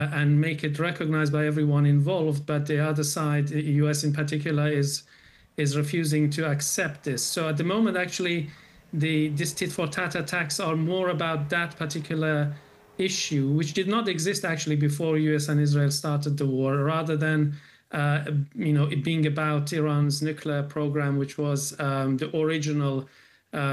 and make it recognized by everyone involved. But the other side, the US in particular, is refusing to accept this. So at the moment, actually, these tit for tat attacks are more about that particular issue, which did not exist actually before US and Israel started the war, rather than it being about Iran's nuclear program, which was the original